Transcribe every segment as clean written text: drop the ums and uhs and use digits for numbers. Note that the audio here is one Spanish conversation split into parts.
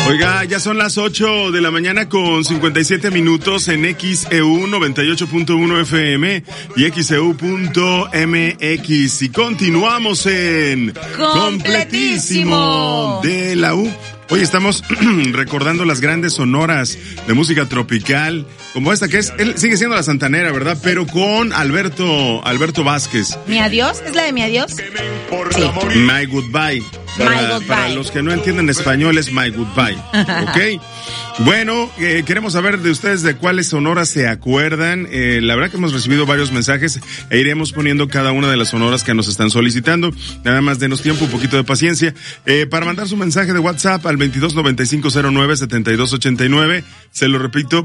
Oiga, ya son las 8 de la mañana con 57 minutos en XEU 98.1 FM y XEU.mx. Y continuamos en Completísimo de la U. Hoy estamos recordando las grandes sonoras de música tropical, como esta que es, él sigue siendo la Santanera, ¿verdad? Pero con Alberto Vázquez. ¿Mi adiós? ¿Es la de mi adiós? Sí. My Goodbye. Para los que no entienden español es My Goodbye, ¿ok? Bueno, queremos saber de ustedes de cuáles sonoras se acuerdan. La verdad que hemos recibido varios mensajes e iremos poniendo cada una de las sonoras que nos están solicitando. Nada más denos tiempo, un poquito de paciencia. Para mandar su mensaje de WhatsApp al 2295097289. Se lo repito,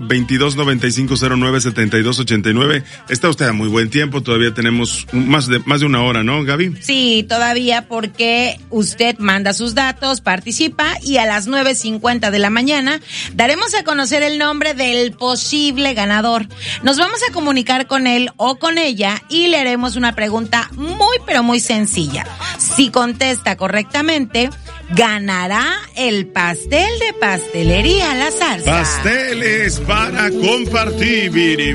2295097289. Está usted a muy buen tiempo, todavía tenemos más de una hora, ¿no, Gaby? Sí, todavía, porque usted manda sus datos, participa y a las 9:50 de la mañana daremos a conocer el nombre del posible ganador. Nos vamos a comunicar con él o con ella y le haremos una pregunta muy pero muy sencilla. Si contesta correctamente, ganará el pastel de Pastelería La Zarza. Pasteles para compartir,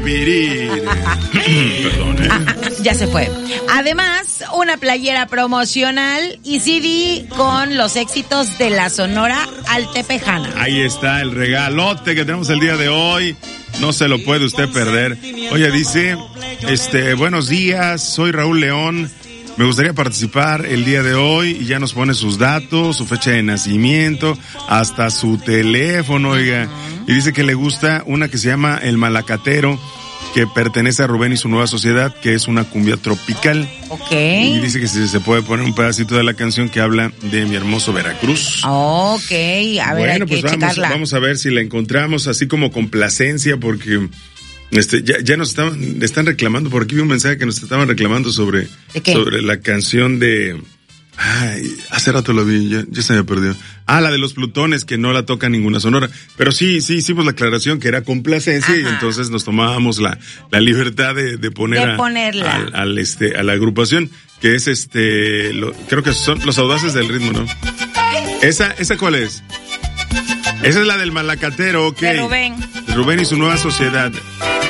Perdón, ya se fue. Además, una playera promocional y CD con los éxitos de la Sonora Altepejana. Ahí está el regalote que tenemos el día de hoy. No se lo puede usted perder. Oye, dice, buenos días, soy Raúl León. Me gustaría participar el día de hoy y ya nos pone sus datos, su fecha de nacimiento, hasta su teléfono, oiga. Y dice que le gusta una que se llama El Malacatero, que pertenece a Rubén y su Nueva Sociedad, que es una cumbia tropical. Ok. Y dice que si se puede poner un pedacito de la canción que habla de mi hermoso Veracruz. Ok, a ver, hay que checarla. Vamos a ver si la encontramos así como complacencia, porque ya nos están reclamando. Por aquí vi un mensaje que nos estaban reclamando sobre la canción de... Ay, hace rato lo vi, ya se me perdió. La de los Plutones, que no la toca ninguna sonora. Pero sí hicimos la aclaración que era complacencia. Ajá. Y entonces nos tomábamos la libertad de ponerla a la agrupación, que es creo que son los Audaces del Ritmo, ¿no? ¿Esa cuál es? Esa es la del Malacatero, ok. De Rubén y su Nueva Sociedad.